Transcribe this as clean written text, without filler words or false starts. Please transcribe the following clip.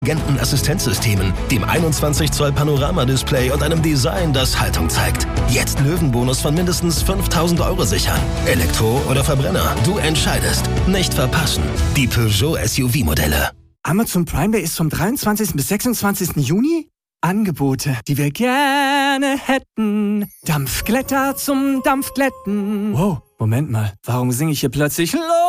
Assistenzsystemen, dem 21 Zoll Panorama-Display und einem Design, das Haltung zeigt. Jetzt Löwenbonus von mindestens 5.000 € sichern. Elektro oder Verbrenner, du entscheidest. Nicht verpassen. Die Peugeot SUV-Modelle. Amazon Prime Day ist vom 23. bis 26. Juni? Angebote, die wir gerne hätten. Dampfglätter zum Dampfglätten. Wow, Moment mal, warum singe ich hier plötzlich